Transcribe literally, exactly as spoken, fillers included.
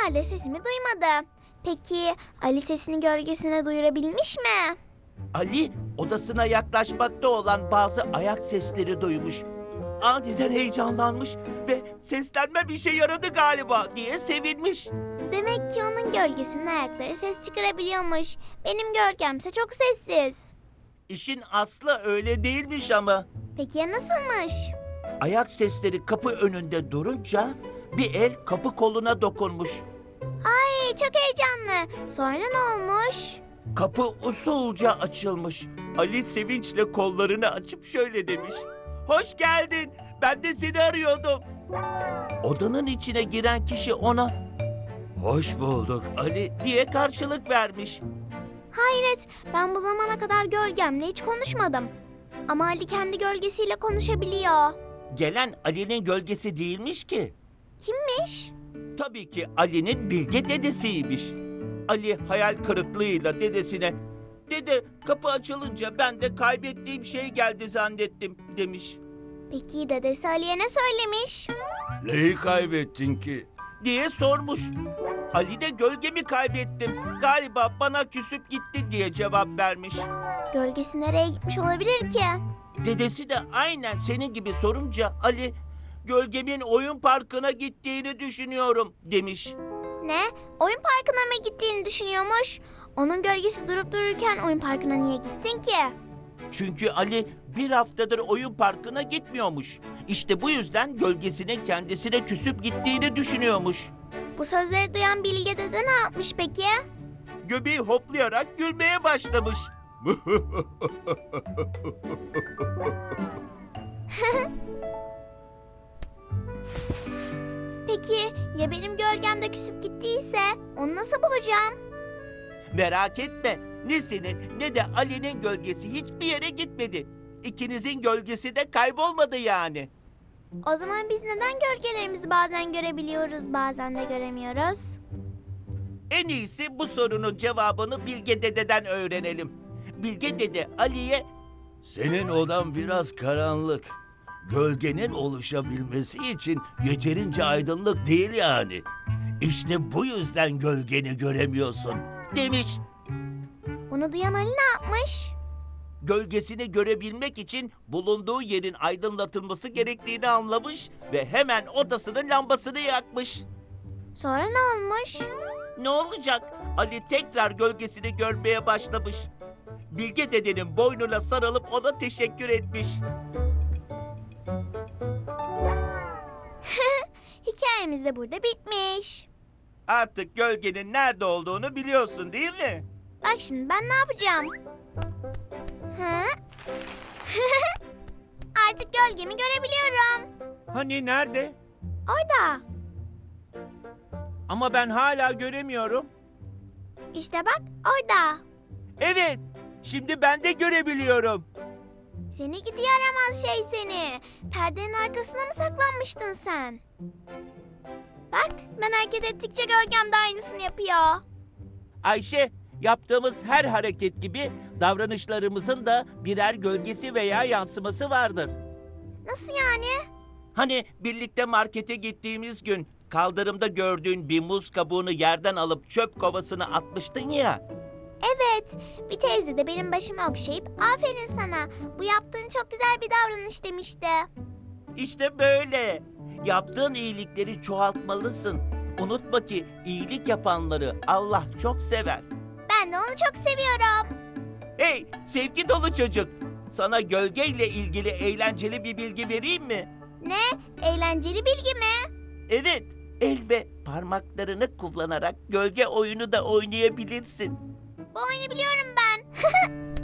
herhalde sesimi duymadı. Peki Ali sesini gölgesine duyurabilmiş mi? Ali odasına yaklaşmakta olan bazı ayak sesleri duymuş. Aniden heyecanlanmış ve seslenme bir şey yaradı galiba diye sevinmiş. Demek ki onun gölgesinin ayakları ses çıkarabiliyormuş. Benim gölgemse çok sessiz. İşin aslı öyle değilmiş ama. Peki ya nasılmış? Ayak sesleri kapı önünde durunca bir el kapı koluna dokunmuş. Ay çok heyecanlı. Sonra ne olmuş? Kapı usulca açılmış. Ali sevinçle kollarını açıp şöyle demiş. Hoş geldin. Ben de seni arıyordum. Odanın içine giren kişi ona hoş bulduk Ali diye karşılık vermiş. Hayret, ben bu zamana kadar gölgemle hiç konuşmadım. Ama Ali kendi gölgesiyle konuşabiliyor. Gelen Ali'nin gölgesi değilmiş ki. Kimmiş? Tabii ki Ali'nin bilge dedesiymiş. Ali hayal kırıklığıyla dedesine "Dede, kapı açılınca ben de kaybettiğim şey geldi zannettim." demiş. Peki dedesi Ali'ye ne söylemiş? "Neyi kaybettin ki?" diye sormuş. Ali de "Gölgemi kaybettim. Galiba bana küsüp gitti." diye cevap vermiş. Gölgesi nereye gitmiş olabilir ki? Dedesi de aynen senin gibi sorunca Ali "Gölgemin oyun parkına gittiğini düşünüyorum." demiş. Ne? Oyun parkına mı gittiğini düşünüyormuş? Onun gölgesi durup dururken oyun parkına niye gitsin ki? Çünkü Ali bir haftadır oyun parkına gitmiyormuş. İşte bu yüzden gölgesinin kendisine küsüp gittiğini düşünüyormuş. Bu sözleri duyan Bilge dede ne yapmış peki? Göbeği hoplayarak gülmeye başlamış. Peki ya benim gölgemde küsüp gittiyse onu nasıl bulacağım? Merak etme, ne senin ne de Ali'nin gölgesi hiçbir yere gitmedi. İkinizin gölgesi de kaybolmadı yani. O zaman biz neden gölgelerimizi bazen görebiliyoruz, bazen de göremiyoruz? En iyisi bu sorunun cevabını Bilge Dede'den öğrenelim. Bilge Dede Ali'ye "Senin odan biraz karanlık. Gölgenin oluşabilmesi için yeterince aydınlık değil yani. İşte bu yüzden gölgeni göremiyorsun." demiş. Bunu duyan Ali ne yapmış? Gölgesini görebilmek için bulunduğu yerin aydınlatılması gerektiğini anlamış ve hemen odasının lambasını yakmış. Sonra ne olmuş? Ne olacak? Ali tekrar gölgesini görmeye başlamış. Bilge Dede'nin boynuna sarılıp ona teşekkür etmiş. Hikayemiz de burada bitmiş. Artık gölgenin nerede olduğunu biliyorsun değil mi? Bak şimdi ben ne yapacağım? Ha? Artık gölgemi görebiliyorum. Hani nerede? Orada. Ama ben hala göremiyorum. İşte bak orada. Evet, şimdi ben de görebiliyorum. Seni gidi yaramaz şey seni. Perdenin arkasına mı saklanmıştın sen? Bak ben hareket ettikçe gölgem de aynısını yapıyor. Ayşe, yaptığımız her hareket gibi davranışlarımızın da birer gölgesi veya yansıması vardır. Nasıl yani? Hani birlikte markete gittiğimiz gün kaldırımda gördüğün bir muz kabuğunu yerden alıp çöp kovasına atmıştın ya. Evet, bir teyze de benim başımı okşayıp aferin sana, bu yaptığın çok güzel bir davranış demişti. İşte böyle. Yaptığın iyilikleri çoğaltmalısın. Unutma ki iyilik yapanları Allah çok sever. Ben de onu çok seviyorum. Hey sevgi dolu çocuk. Sana gölgeyle ilgili eğlenceli bir bilgi vereyim mi? Ne? Eğlenceli bilgi mi? Evet, el ve parmaklarını kullanarak gölge oyunu da oynayabilirsin. Bu oyunu biliyorum ben.